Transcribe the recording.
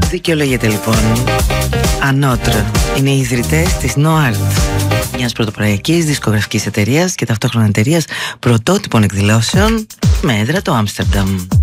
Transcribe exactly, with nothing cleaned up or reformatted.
Δικαιολογείται λοιπόν. Ανότρ είναι οι ιδρυτές της Noart, μιας πρωτοποριακής δισκογραφικής εταιρείας και ταυτόχρονα εταιρείας πρωτότυπων εκδηλώσεων με έδρα το Άμστερνταμ.